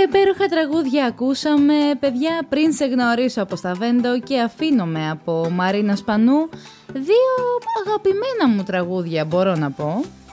υπέροχα τραγούδια ακούσαμε, παιδιά. Πριν σε γνωρίσω από Σταβέντο και αφήνομαι από Μαρίνα Σπανού. Δύο αγαπημένα μου τραγούδια μπορώ να πω.